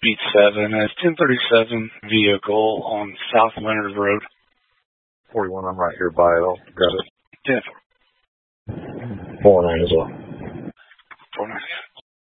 Beat 7. It's 1037 vehicle on South Leonard Road. 41, I'm right here by it. I'll grab it. 10 49 as well. 49, yeah.